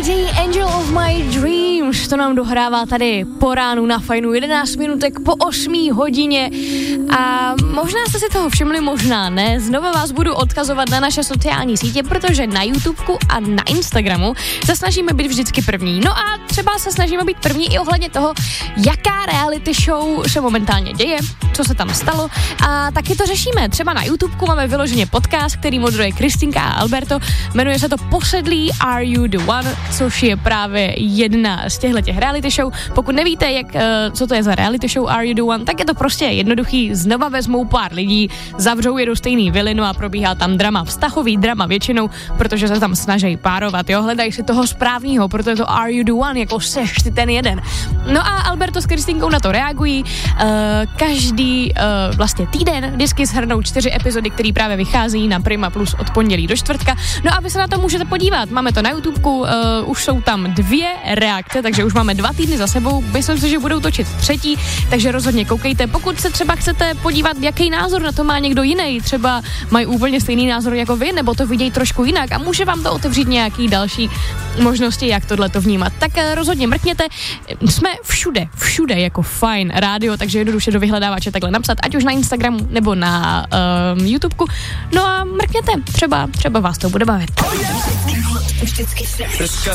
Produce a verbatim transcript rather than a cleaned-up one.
Angel of my dreams, to nám dohrává tady po ránu na Fajnu, jedenáct minutek po osmé hodině a možná jste si toho všimli, možná ne, znova vás budu odkazovat na naše sociální sítě, protože na YouTubeku a na Instagramu se snažíme být vždycky první, no a třeba se snažíme být první i ohledně toho, jaká reality show se momentálně děje, co se tam stalo a taky to řešíme, třeba na YouTubeku máme vyloženě podcast, který moderuje Kristinka a Alberto, jmenuje se to Posedlí Are You The One, což je právě jedna z těchto reality show. Pokud nevíte, jak, uh, co to je za reality show Are You The One, tak je to prostě jednoduchý. Znova vezmou pár lidí, zavřou je do stejný vily, no a probíhá tam drama, vztahový drama většinou, protože se tam snaží párovat, jo, hledají si toho správného, proto je to Are You The One, jako seš ty ten jeden. No a Alberto s Kristinkou na to reagují. Uh, každý uh, vlastně týden vždycky shrnou čtyři epizody, které právě vychází na Prima Plus od pondělí do čtvrtka. No a vy se na to můžete podívat. Máme to na YouTubeku, uh, už jsou tam dvě reakce, takže už máme dva týdny za sebou. Myslím si, že budou točit třetí, takže rozhodně koukejte. Pokud se třeba chcete podívat, jaký názor na to má někdo jiný, třeba mají úplně stejný názor jako vy, nebo to vidějí trošku jinak a může vám to otevřít nějaký další možnosti, jak tohle to vnímat. Tak uh, rozhodně mrkněte. Jsme všude, všude jako Fajn rádio, takže jednoduše do vyhledávače takhle napsat, ať už na Instagramu nebo na uh, YouTubeku. No a mrkněte, třeba, třeba vás to bude bavit. Vždycky fresh.